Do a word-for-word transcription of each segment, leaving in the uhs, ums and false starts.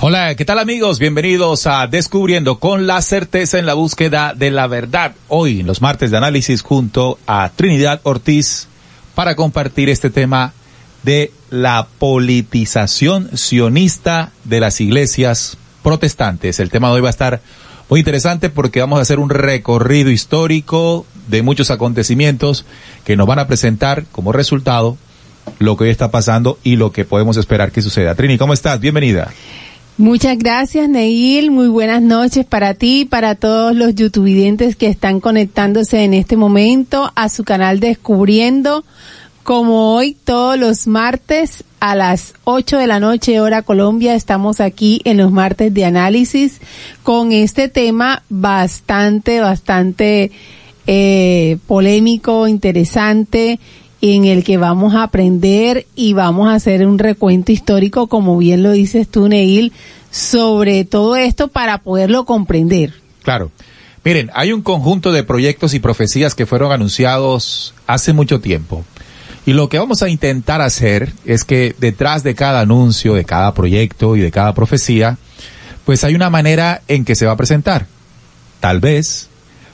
Hola, ¿qué tal amigos? Bienvenidos a Descubriendo con la certeza en la búsqueda de la verdad. Hoy, en los martes de análisis, junto a Trinidad Ortiz, para compartir este tema de la politización sionista de las iglesias protestantes. El tema de hoy va a estar muy interesante porque vamos a hacer un recorrido histórico de muchos acontecimientos que nos van a presentar como resultado lo que hoy está pasando y lo que podemos esperar que suceda. Trini, ¿cómo estás? Bienvenida. Muchas gracias, Neil. Muy buenas noches para ti y para todos los youtubividentes que están conectándose en este momento a su canal Descubriendo, como hoy todos los martes a las ocho de la noche, hora Colombia. Estamos aquí en los martes de análisis con este tema bastante, bastante eh, polémico, interesante, en el que vamos a aprender y vamos a hacer un recuento histórico, como bien lo dices tú, Neil, sobre todo esto para poderlo comprender. Claro. Miren, hay un conjunto de proyectos y profecías que fueron anunciados hace mucho tiempo. Y lo que vamos a intentar hacer es que detrás de cada anuncio, de cada proyecto y de cada profecía, pues hay una manera en que se va a presentar. Tal vez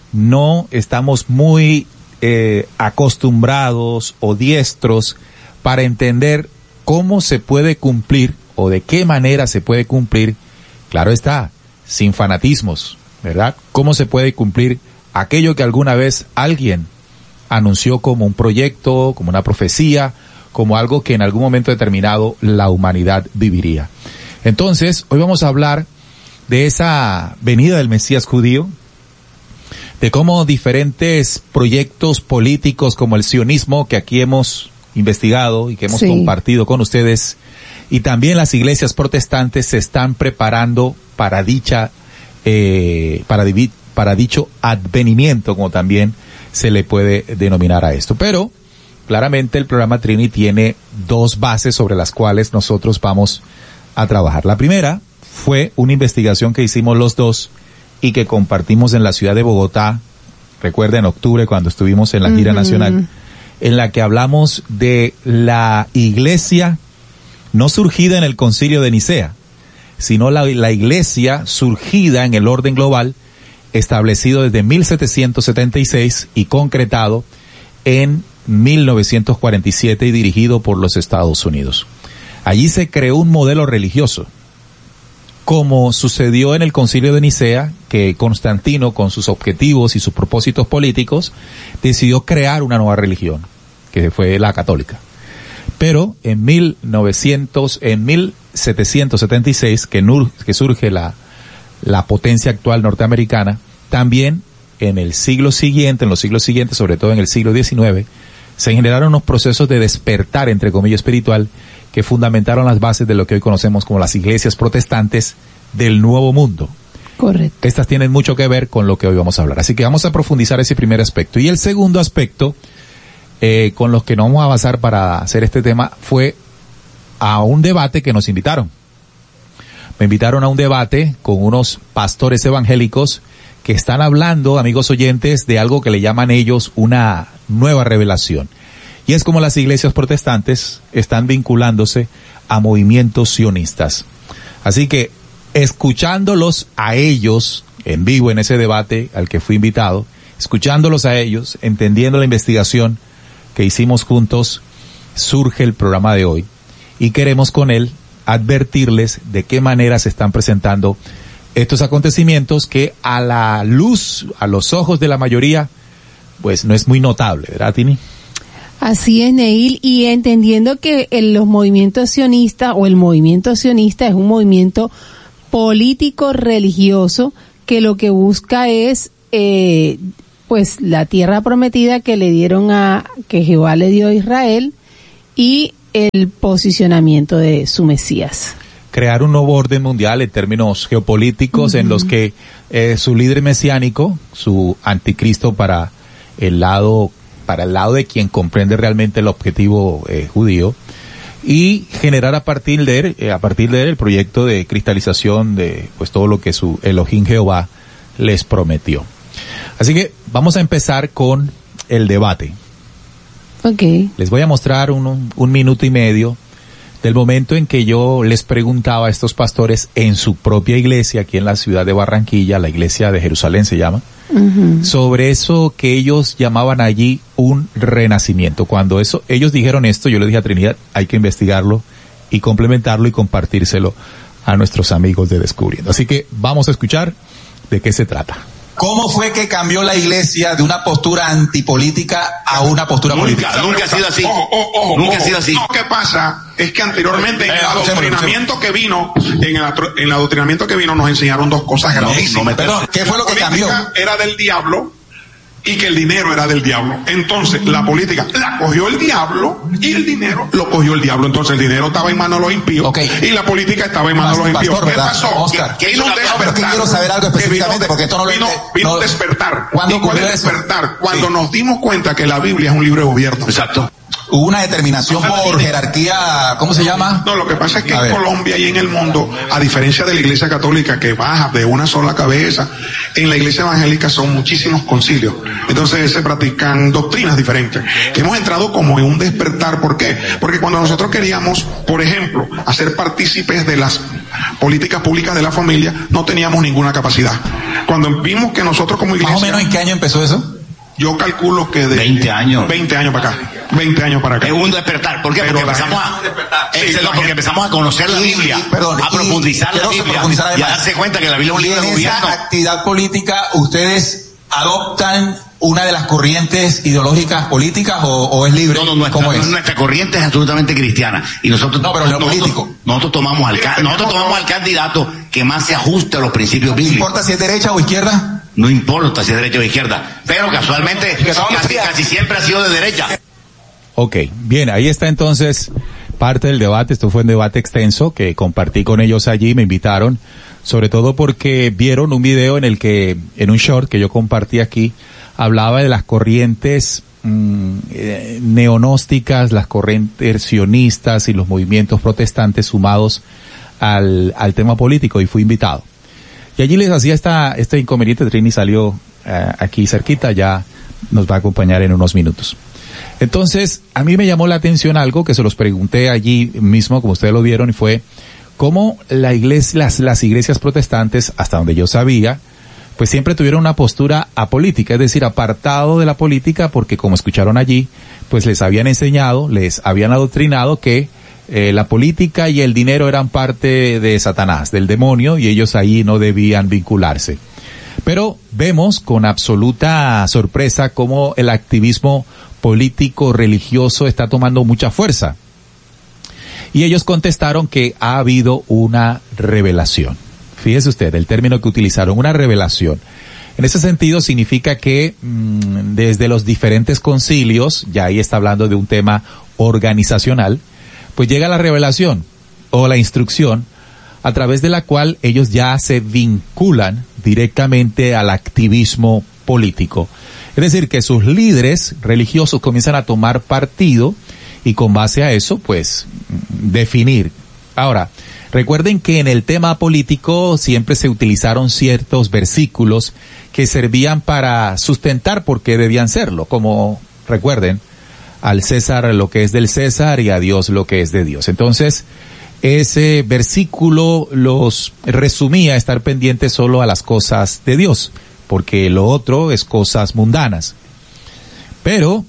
no estamos muy Eh, acostumbrados o diestros para entender cómo se puede cumplir o de qué manera se puede cumplir, claro está, sin fanatismos, ¿verdad? Cómo se puede cumplir aquello que alguna vez alguien anunció como un proyecto, como una profecía, como algo que en algún momento determinado la humanidad viviría. Entonces, hoy vamos a hablar de esa venida del Mesías judío, de cómo diferentes proyectos políticos como el sionismo que aquí hemos investigado y que hemos sí. compartido con ustedes, y también las iglesias protestantes se están preparando para dicha, eh, para, divi- para dicho advenimiento, como también se le puede denominar a esto. Pero, claramente el programa Trini tiene dos bases sobre las cuales nosotros vamos a trabajar. La primera fue una investigación que hicimos los dos y que compartimos en la ciudad de Bogotá, recuerda en octubre cuando estuvimos en la gira uh-huh. nacional, en la que hablamos de la iglesia no surgida en el concilio de Nicea, sino la, la iglesia surgida en el orden global, establecido desde mil setecientos setenta y seis y concretado en mil novecientos cuarenta y siete y dirigido por los Estados Unidos. Allí se creó un modelo religioso, como sucedió en el Concilio de Nicea, que Constantino, con sus objetivos y sus propósitos políticos, decidió crear una nueva religión, que fue la católica. Pero en mil novecientos, en mil setecientos setenta y seis, que, nur, que surge la, la potencia actual norteamericana, también en el siglo siguiente, en los siglos siguientes, sobre todo en el siglo diecinueve, se generaron unos procesos de despertar, entre comillas, espiritual, que fundamentaron las bases de lo que hoy conocemos como las iglesias protestantes del Nuevo Mundo. Correcto. Estas tienen mucho que ver con lo que hoy vamos a hablar. Así que vamos a profundizar ese primer aspecto. Y el segundo aspecto, eh, con los que nos vamos a basar para hacer este tema, fue a un debate que nos invitaron. Me invitaron a un debate con unos pastores evangélicos que están hablando, amigos oyentes, de algo que le llaman ellos una nueva revelación. Y es como las iglesias protestantes están vinculándose a movimientos sionistas. Así que, escuchándolos a ellos, en vivo en ese debate al que fui invitado, escuchándolos a ellos, entendiendo la investigación que hicimos juntos, surge el programa de hoy. Y queremos con él advertirles de qué manera se están presentando estos acontecimientos que a la luz, a los ojos de la mayoría, pues no es muy notable, ¿verdad, Tini? Así es, Neil, y entendiendo que el, los movimientos sionistas o el movimiento sionista es un movimiento político religioso que lo que busca es eh, pues la tierra prometida que le dieron a que Jehová le dio a Israel y el posicionamiento de su Mesías. Crear un nuevo orden mundial en términos geopolíticos uh-huh. en los que eh, su líder mesiánico, su anticristo para el lado para el lado de quien comprende realmente el objetivo eh, judío, y generar a partir de él, eh, a partir de él el proyecto de cristalización de pues todo lo que su Elohim Jehová les prometió. Así que vamos a empezar con el debate. Okay. Les voy a mostrar un, un minuto y medio del momento en que yo les preguntaba a estos pastores en su propia iglesia, aquí en la ciudad de Barranquilla, la iglesia de Jerusalén se llama, uh-huh. sobre eso que ellos llamaban allí un renacimiento. Cuando eso ellos dijeron esto, yo le dije a Trinidad, hay que investigarlo y complementarlo y compartírselo a nuestros amigos de Descubriendo. Así que vamos a escuchar de qué se trata. ¿Cómo fue que cambió la iglesia de una postura antipolítica a una postura nunca, política? Nunca ha sido así. Ojo, ojo, ojo, nunca ojo. ha sido así. Lo que pasa es que anteriormente en Eh, el escuchemos, adoctrinamiento escuchemos. que vino, en el, atro- en el adoctrinamiento que vino nos enseñaron dos cosas No, gravísimas. no me- perdón, ¿qué fue lo que La cambió? política era del diablo y que el dinero era del diablo. Entonces, la política la cogió el diablo y el dinero lo cogió el diablo. Entonces, el dinero estaba en manos de los impíos Okay. y la política estaba en manos de los Pastor, impíos. ¿Qué ¿verdad? pasó? Oscar, Que ¿qué vino un hizo la- no, pero que despertar. quiero saber algo Que específicamente, vino- porque esto no lo vino, ente- vino no- un despertar. ¿Cuándo ¿Y cuál ocurrió es eso? despertar? Cuando Sí. nos dimos cuenta que la Biblia es un libro de gobierno. Exacto. Hubo una determinación por jerarquía, ¿cómo se llama? No, lo que pasa es que A en ver. Colombia y en el mundo, a diferencia de la iglesia católica que baja de una sola cabeza, en la iglesia evangélica son muchísimos concilios. Entonces se practican doctrinas diferentes. Hemos entrado como en un despertar. ¿Por qué? Porque cuando nosotros queríamos, por ejemplo, hacer partícipes de las políticas públicas de la familia, no teníamos ninguna capacidad. Cuando vimos que nosotros como iglesia... ¿Más o menos en qué año empezó eso? Yo calculo que de... veinte años. veinte años para acá. veinte años para acá. Es un despertar. ¿Por qué? Pero Porque la empezamos gente- a, Sí, Ese es la lo- porque gente- empezamos a conocer la Y- Biblia, y- perdón, a y profundizar la quiero Biblia profundizar y a además. darse cuenta que la Biblia es un Y libro de en gobierno. esa actividad política, ¿ustedes adoptan una de las corrientes ideológicas políticas o, o es libre? No, no, nuestra, ¿Cómo es? nuestra corriente es absolutamente cristiana. Y nosotros, No, pero en lo nosotros, político. nosotros tomamos al, ca- nosotros tomamos al candidato que más se ajuste a los principios ¿No bíblicos. importa si es derecha o izquierda? No importa si es derecha o izquierda. Pero casualmente, casi, casi siempre ha sido de derecha. Ok, bien, ahí está entonces parte del debate. Esto fue un debate extenso que compartí con ellos allí, me invitaron, sobre todo porque vieron un video en el que, en un short que yo compartí aquí, hablaba de las corrientes mm, eh, neonósticas, las corrientes sionistas y los movimientos protestantes sumados al, al tema político, y fui invitado. Y allí les hacía esta, este inconveniente. Trini salió eh, aquí cerquita, ya nos va a acompañar en unos minutos. Entonces, a mí me llamó la atención algo que se los pregunté allí mismo, como ustedes lo vieron, y fue cómo la iglesia, las, las iglesias protestantes, hasta donde yo sabía, pues siempre tuvieron una postura apolítica, es decir, apartado de la política, porque como escucharon allí, pues les habían enseñado, les habían adoctrinado que eh, la política y el dinero eran parte de Satanás, del demonio, y ellos ahí no debían vincularse. Pero vemos con absoluta sorpresa cómo el activismo político religioso está tomando mucha fuerza. Y ellos contestaron que ha habido una revelación. Fíjese usted, el término que utilizaron, una revelación. En ese sentido significa que mmm, desde los diferentes concilios, ya ahí está hablando de un tema organizacional, pues llega la revelación o la instrucción a través de la cual ellos ya se vinculan directamente al activismo político. Es decir, que sus líderes religiosos comienzan a tomar partido y con base a eso, pues, definir. Ahora, recuerden que en el tema político siempre se utilizaron ciertos versículos que servían para sustentar por qué debían serlo, como, recuerden, al César lo que es del César y a Dios lo que es de Dios. Entonces, ese versículo los resumía a estar pendientes solo a las cosas de Dios, porque lo otro es cosas mundanas. Pero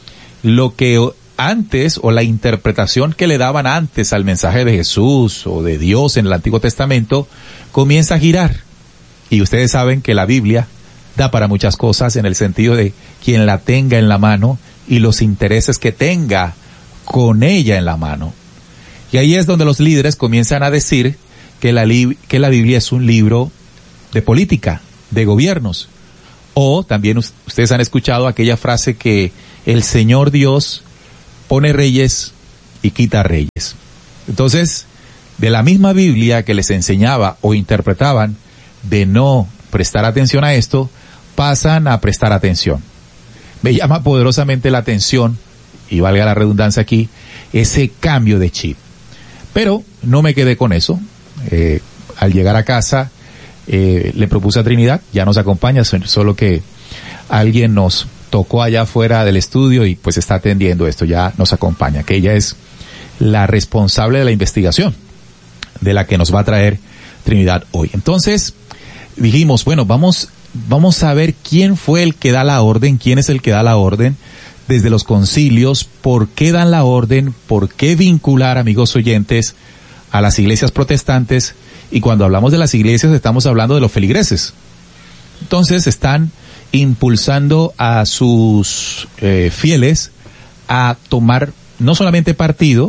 lo que antes, o la interpretación que le daban antes al mensaje de Jesús o de Dios en el Antiguo Testamento, comienza a girar. Y ustedes saben que la Biblia da para muchas cosas en el sentido de quien la tenga en la mano y los intereses que tenga con ella en la mano. Y ahí es donde los líderes comienzan a decir que la, li- que la Biblia es un libro de política, de gobiernos. O también us- ustedes han escuchado aquella frase que el Señor Dios pone reyes y quita reyes. Entonces, de la misma Biblia que les enseñaba o interpretaban de no prestar atención a esto, pasan a prestar atención. Me llama poderosamente la atención, y valga la redundancia aquí, ese cambio de chip. Pero no me quedé con eso. Eh, al llegar a casa, eh, le propuse a Trinidad, ya nos acompaña, solo que alguien nos tocó allá afuera del estudio y pues está atendiendo esto, ya nos acompaña, que ella es la responsable de la investigación, de la que nos va a traer Trinidad hoy. Entonces, dijimos, bueno, vamos, vamos a ver quién fue el que da la orden, quién es el que da la orden desde los concilios, por qué dan la orden, por qué vincular, amigos oyentes, a las iglesias protestantes, y cuando hablamos de las iglesias estamos hablando de los feligreses. Entonces están impulsando a sus eh, fieles a tomar no solamente partido,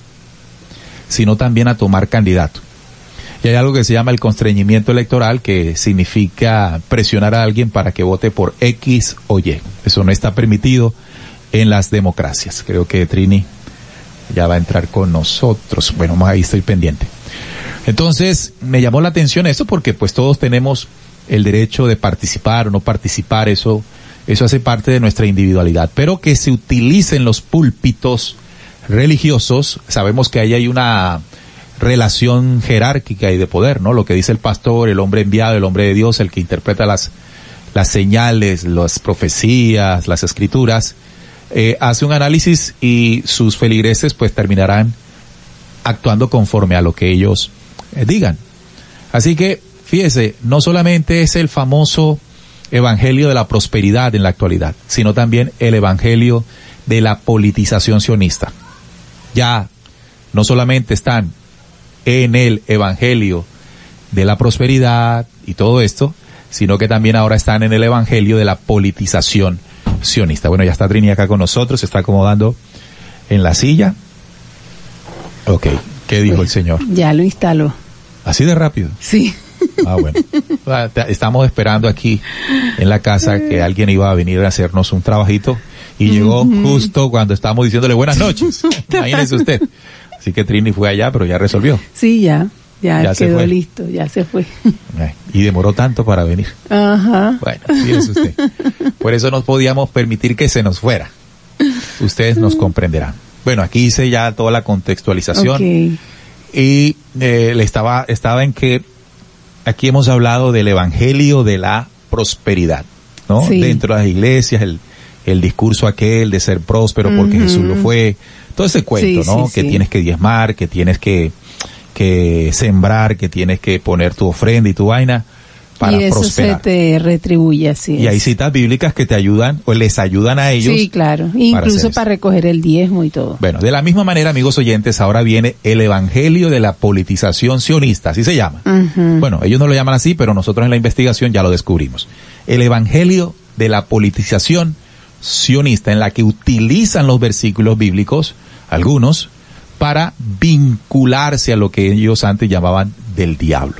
sino también a tomar candidato. Y hay algo que se llama el constreñimiento electoral, que significa presionar a alguien para que vote por X o Y. Eso no está permitido en las democracias. Creo que Trini ya va a entrar con nosotros. Bueno, ahí estoy pendiente. Entonces, me llamó la atención esto porque pues todos tenemos el derecho de participar o no participar, eso, eso hace parte de nuestra individualidad. Pero que se utilicen los púlpitos religiosos, sabemos que ahí hay una relación jerárquica y de poder, ¿no? Lo que dice el pastor, el hombre enviado, el hombre de Dios, el que interpreta las, las señales, las profecías, las escrituras, eh, hace un análisis y sus feligreses pues terminarán actuando conforme a lo que ellos eh, digan. Así que, fíjese, no solamente es el famoso evangelio de la prosperidad en la actualidad, sino también el evangelio de la politización sionista. Ya no solamente están en el evangelio de la prosperidad y todo esto, sino que también ahora están en el evangelio de la politización sionista. Bueno, ya está Trini acá con nosotros, se está acomodando en la silla. Ok, ¿qué dijo el señor? Ya lo instaló. ¿Así de rápido? Sí. Ah, bueno. Estamos esperando aquí en la casa que alguien iba a venir a hacernos un trabajito y llegó uh-huh. justo cuando estábamos diciéndole buenas noches. Imagínese usted. Así que Trini fue allá, pero ya resolvió. Sí, ya. Ya, ya quedó listo, ya se fue. Y demoró tanto para venir. Ajá. Bueno, fíjese usted. Por eso no podíamos permitir que se nos fuera. Ustedes nos comprenderán. Bueno, aquí hice ya toda la contextualización. Okay. Y eh, le estaba, estaba en que aquí hemos hablado del evangelio de la prosperidad, ¿no? Sí. Dentro de las iglesias, el, el discurso aquel de ser próspero porque uh-huh. Jesús lo fue. Todo ese cuento, sí, ¿no? sí, que sí. tienes que diezmar, que tienes que, que sembrar, que tienes que poner tu ofrenda y tu vaina para y eso prosperar. Se te retribuye, así Y es. hay citas bíblicas que te ayudan o les ayudan a ellos. Sí, claro. Incluso para, para recoger el diezmo y todo. Bueno, de la misma manera, amigos oyentes, ahora viene el evangelio de la politización sionista, así se llama. Uh-huh. Bueno, ellos no lo llaman así, pero nosotros en la investigación ya lo descubrimos. El evangelio de la politización sionista, en la que utilizan los versículos bíblicos, algunos, para vincularse a lo que ellos antes llamaban del diablo.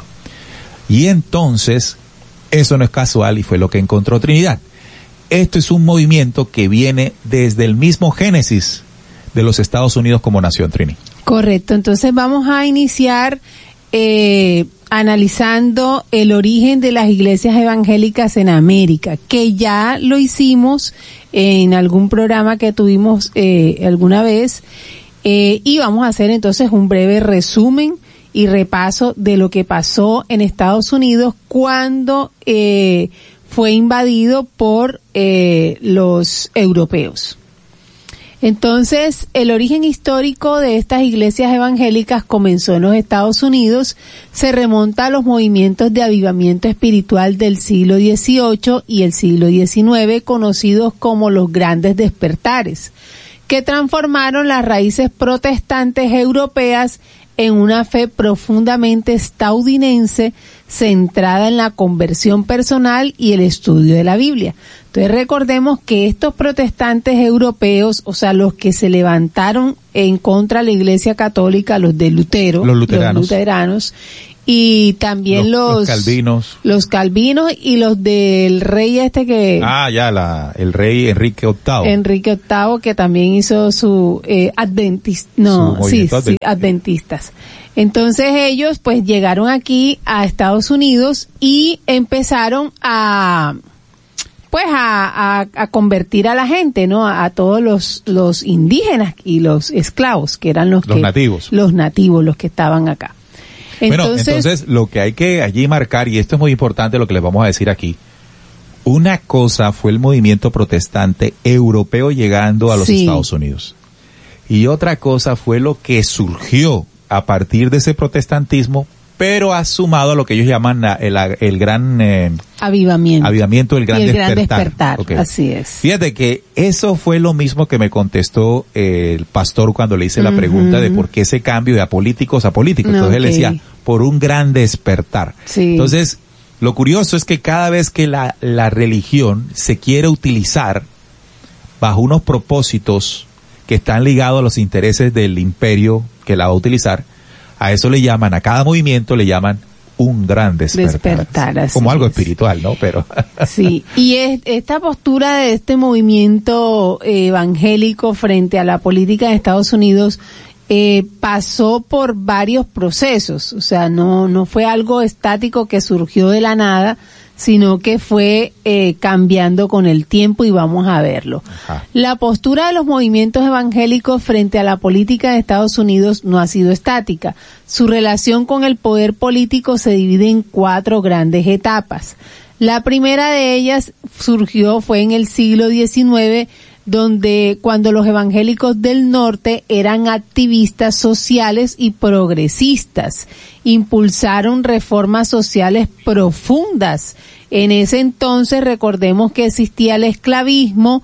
Y entonces, eso no es casual y fue lo que encontró Trinidad. Esto es un movimiento que viene desde el mismo génesis de los Estados Unidos como nación, Trini. Correcto, entonces vamos a iniciar eh, analizando el origen de las iglesias evangélicas en América, que ya lo hicimos en algún programa que tuvimos eh, alguna vez, eh, y vamos a hacer entonces un breve resumen y repaso de lo que pasó en Estados Unidos cuando eh, fue invadido por eh, los europeos. Entonces, el origen histórico de estas iglesias evangélicas comenzó en los Estados Unidos, se remonta a los movimientos de avivamiento espiritual del siglo dieciocho y el siglo diecinueve, conocidos como los grandes despertares, que transformaron las raíces protestantes europeas en una fe profundamente estadounidense centrada en la conversión personal y el estudio de la Biblia. Entonces recordemos que estos protestantes europeos, o sea, los que se levantaron en contra de la Iglesia Católica, los de Lutero, los luteranos, los luteranos y también los, los, los calvinos, los calvinos y los del rey este que ah ya la el rey Enrique octavo, Enrique octavo que también hizo su eh, adventista, no, su sí, adventista. sí, adventistas. Entonces ellos pues llegaron aquí a Estados Unidos y empezaron a pues a, a, a convertir a la gente, ¿no? A, a todos los los indígenas y los esclavos, que eran los, los que nativos, los nativos, los que estaban acá. Entonces, bueno, entonces lo que hay que allí marcar, y esto es muy importante lo que les vamos a decir aquí, una cosa fue el movimiento protestante europeo llegando a los sí. Estados Unidos. y otra cosa fue lo que surgió a partir de ese protestantismo, pero ha sumado a lo que ellos llaman la, el, el gran eh, avivamiento, avivamiento, el gran y el despertar. Gran despertar. Okay. Así es. Fíjate que eso fue lo mismo que me contestó eh, el pastor cuando le hice la uh-huh. pregunta de por qué ese cambio de apolíticos a políticos. Entonces okay. él decía, por un gran despertar. Sí. Entonces, lo curioso es que cada vez que la, la religión se quiere utilizar bajo unos propósitos que están ligados a los intereses del imperio que la va a utilizar, a eso le llaman, a cada movimiento le llaman un gran despertar. Despertar, así como algo es. espiritual, ¿no? Pero sí, y es, esta postura de este movimiento eh, evangélico frente a la política de Estados Unidos eh, pasó por varios procesos, o sea, no no fue algo estático que surgió de la nada, sino que fue eh, cambiando con el tiempo y vamos a verlo. Ajá. La postura de los movimientos evangélicos frente a la política de Estados Unidos no ha sido estática. Su relación con el poder político se divide en cuatro grandes etapas. La primera de ellas surgió fue en el siglo diecinueve, donde cuando los evangélicos del norte eran activistas sociales y progresistas, impulsaron reformas sociales profundas. En ese entonces recordemos que existía el esclavismo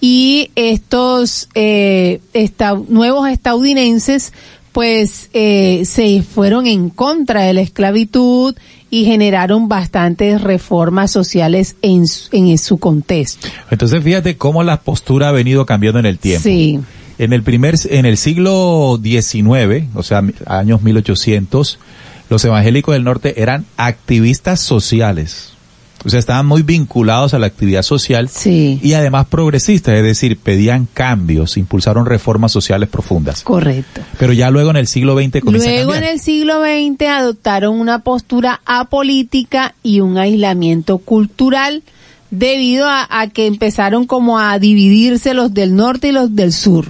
y estos eh, esta, nuevos estadounidenses pues eh, se fueron en contra de la esclavitud y generaron bastantes reformas sociales en su, en su contexto. Entonces fíjate cómo la postura ha venido cambiando en el tiempo. Sí. En el primer, en el siglo diecinueve, o sea, años mil ochocientos, los evangélicos del norte eran activistas sociales. O sea, estaban muy vinculados a la actividad social sí. y además progresistas, es decir, pedían cambios, impulsaron reformas sociales profundas. Correcto. Pero ya luego en el siglo veinte comienza a cambiar. Luego en el siglo veinte adoptaron una postura apolítica y un aislamiento cultural debido a, a que empezaron como a dividirse los del norte y los del sur.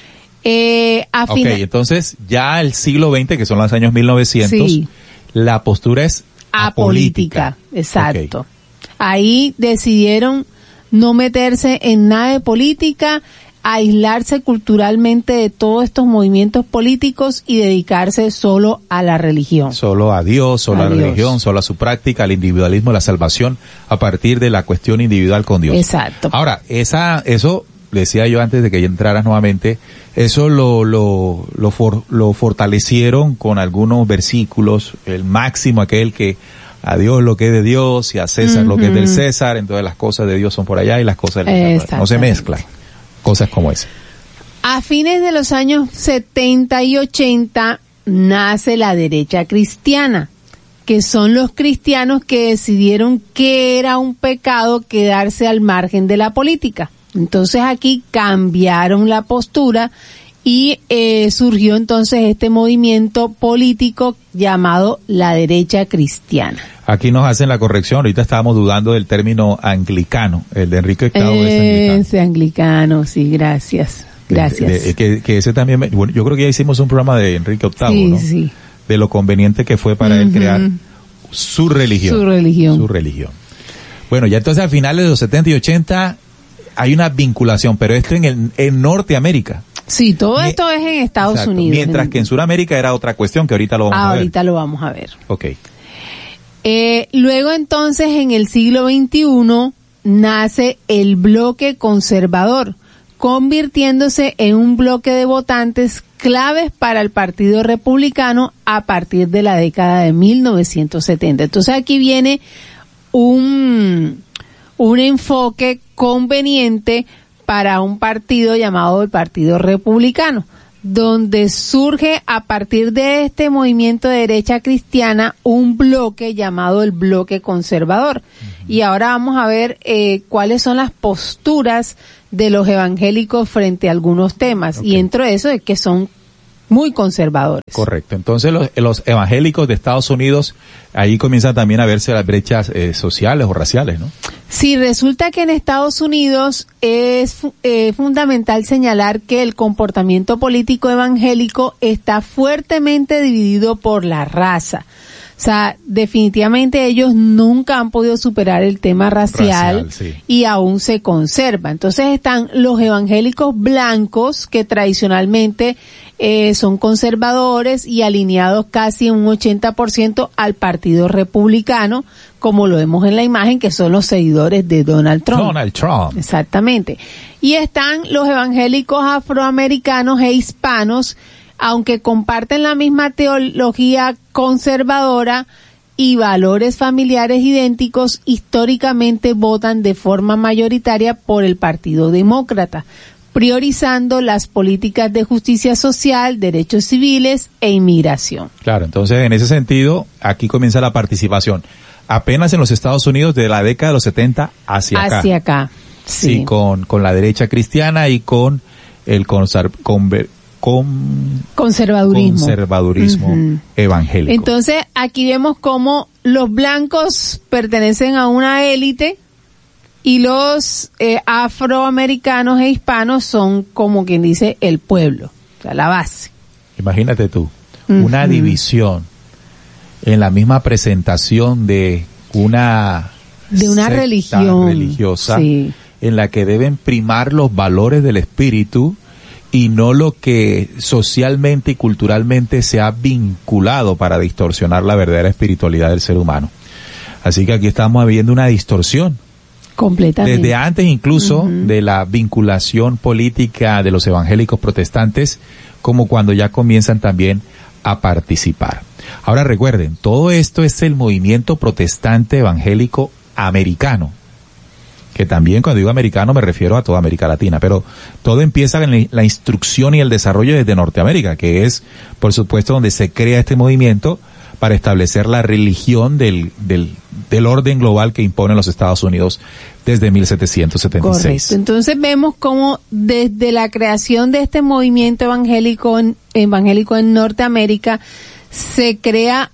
Eh, a ok, fina- entonces ya el siglo veinte, que son los años mil novecientos, sí. la postura es apolítica. apolítica. Exacto. Okay. Ahí decidieron no meterse en nada de política, aislarse culturalmente de todos estos movimientos políticos y dedicarse solo a la religión. Solo a Dios, solo a, a la Dios. religión, solo a su práctica, al individualismo, la salvación a partir de la cuestión individual con Dios. Exacto. Ahora, esa, eso, decía yo antes de que entraras nuevamente, eso lo, lo, lo, for, lo fortalecieron con algunos versículos, el máximo aquel que a Dios lo que es de Dios y a César uh-huh. lo que es del César, entonces las cosas de Dios son por allá y las cosas de Dios no se mezclan. Cosas como esa. A fines de los años setenta y ochenta nace la derecha cristiana, que son los cristianos que decidieron que era un pecado quedarse al margen de la política. Entonces aquí cambiaron la postura y eh, surgió entonces este movimiento político llamado la derecha cristiana. Aquí nos hacen la corrección, ahorita estábamos dudando del término anglicano, el de Enrique octavo eh, es anglicano. Ese anglicano, sí, gracias, gracias. De, de, que, que ese también, me, bueno, yo creo que ya hicimos un programa de Enrique octavo, sí, ¿no? Sí. De lo conveniente que fue para uh-huh. él crear su religión. Su religión. Su religión. Bueno, ya entonces a finales de los setenta y ochenta hay una vinculación, pero esto en el en Norteamérica. Sí, todo esto es en Estados Exacto. Unidos. Mientras que en Sudamérica era otra cuestión que ahorita lo vamos ah, a ver. Ahorita lo vamos a ver. Ok. Eh, luego entonces en el siglo veintiuno nace el bloque conservador, convirtiéndose en un bloque de votantes claves para el Partido Republicano a partir de la década de mil novecientos setenta. Entonces aquí viene un, un enfoque conveniente para un partido llamado el Partido Republicano, donde surge a partir de este movimiento de derecha cristiana un bloque llamado el bloque conservador. Uh-huh. Y ahora vamos a ver eh, cuáles son las posturas de los evangélicos frente a algunos temas. Okay. Y dentro de eso es que son muy conservadores. Correcto. Entonces los, los evangélicos de Estados Unidos, ahí comienzan también a verse las brechas eh, sociales o raciales, ¿no? Sí, resulta que en Estados Unidos es eh, fundamental señalar que el comportamiento político evangélico está fuertemente dividido por la raza. O sea, definitivamente ellos nunca han podido superar el tema racial, racial sí. y aún se conserva. Entonces están los evangélicos blancos que tradicionalmente eh, son conservadores y alineados casi un ochenta por ciento al Partido Republicano, como lo vemos en la imagen, que son los seguidores de Donald Trump. Donald Trump. Exactamente. Y están los evangélicos afroamericanos e hispanos, aunque comparten la misma teología conservadora y valores familiares idénticos, históricamente votan de forma mayoritaria por el Partido Demócrata, priorizando las políticas de justicia social, derechos civiles e inmigración. Claro, entonces en ese sentido, aquí comienza la participación. Apenas en los Estados Unidos de la década de los setenta hacia acá. Hacia acá, sí. Sí, con, con la derecha cristiana y con el consar, con, con conservadurismo, conservadurismo uh-huh. evangélico. Entonces, aquí vemos cómo los blancos pertenecen a una élite y los eh, afroamericanos e hispanos son, como quien dice, el pueblo, o sea, la base. Imagínate tú, uh-huh. una división en la misma presentación de una de una religión religiosa sí. en la que deben primar los valores del espíritu y no lo que socialmente y culturalmente se ha vinculado para distorsionar la verdadera espiritualidad del ser humano. Así que aquí estamos viendo una distorsión. Completamente. Desde antes incluso uh-huh. de la vinculación política de los evangélicos protestantes, como cuando ya comienzan también a participar. Ahora recuerden, todo esto es el movimiento protestante evangélico americano, que también cuando digo americano me refiero a toda América Latina, pero todo empieza en la instrucción y el desarrollo desde Norteamérica, que es, por supuesto, donde se crea este movimiento para establecer la religión del, del, del orden global que imponen los Estados Unidos desde mil setecientos setenta y seis. Correcto. Entonces vemos cómo desde la creación de este movimiento evangélico en, evangélico en Norteamérica se crea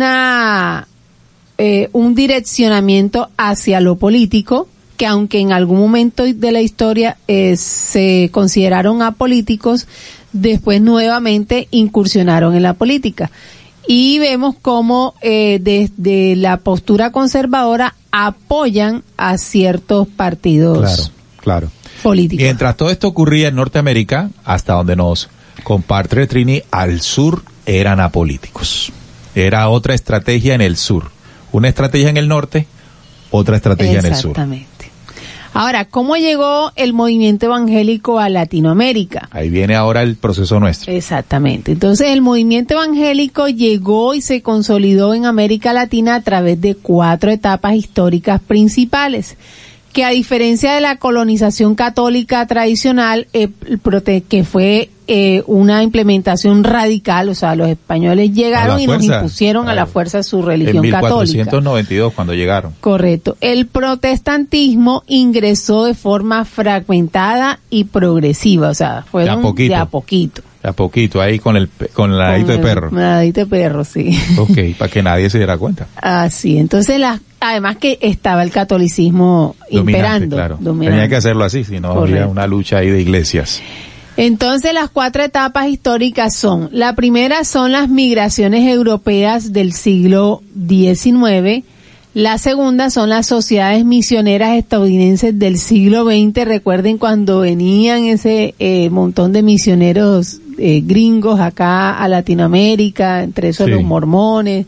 una eh, un direccionamiento hacia lo político, que aunque en algún momento de la historia eh, se consideraron apolíticos, después nuevamente incursionaron en la política. Y vemos cómo eh, desde la postura conservadora apoyan a ciertos partidos claro, claro. políticos. Mientras todo esto ocurría en Norteamérica, hasta donde nos comparte Trini, al sur eran apolíticos. Era otra estrategia en el sur. Una estrategia en el norte, otra estrategia en el sur. Exactamente. Ahora, ¿cómo llegó el movimiento evangélico a Latinoamérica? Ahí viene ahora el proceso nuestro. Exactamente. Entonces, el movimiento evangélico llegó y se consolidó en América Latina a través de cuatro etapas históricas principales, que a diferencia de la colonización católica tradicional, eh, que fue eh, una implementación radical, o sea, los españoles llegaron y fuerza, nos impusieron claro. a la fuerza su religión católica. En mil cuatrocientos noventa y dos, cuando llegaron. Correcto. El protestantismo ingresó de forma fragmentada y progresiva, o sea, fueron de a poquito. De a poquito. A poquito, ahí con el con el ladito de perro. Con el ladito de perro, sí. Ok, para que nadie se diera cuenta. Así, entonces la, además que estaba el catolicismo dominante, imperando. Claro. Dominante. Tenía que hacerlo así, si no Correcto. Había una lucha ahí de iglesias. Entonces las cuatro etapas históricas son, la primera son las migraciones europeas del siglo diecinueve, la segunda son las sociedades misioneras estadounidenses del siglo veinte, recuerden cuando venían ese eh, montón de misioneros eh, gringos acá a Latinoamérica, entre esos sí. los mormones.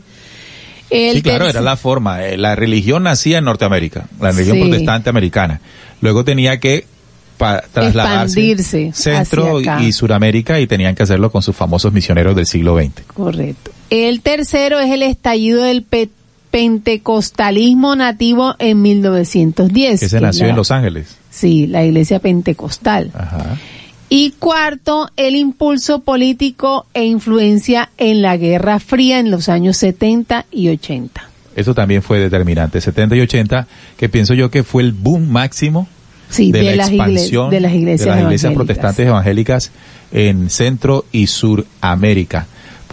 El sí, claro, tercer... era la forma, eh, la religión nacía en Norteamérica, la religión sí. protestante americana, luego tenía que pa- trasladarse Centro y Suramérica y tenían que hacerlo con sus famosos misioneros del siglo veinte. Correcto. El tercero es el estallido del pe- pentecostalismo nativo en mil novecientos diez. Que se nació la, en Los Ángeles. Sí, la iglesia pentecostal. Ajá. Y cuarto, el impulso político e influencia en la Guerra Fría en los años setenta y ochenta. Eso también fue determinante, setenta y ochenta, que pienso yo que fue el boom máximo sí, de, de, la las expansión igle- de las iglesias, de las iglesias evangélicas. protestantes evangélicas en Centro y Suramérica.